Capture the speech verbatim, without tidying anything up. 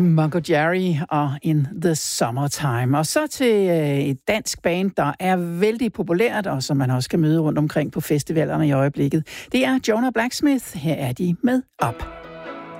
Mungo Jerry og In the Summertime. Og så til øh, et dansk band, der er vældig populært, og som man også kan møde rundt omkring på festivalerne i øjeblikket. Det er Jonah Blacksmith. Her er de med Up.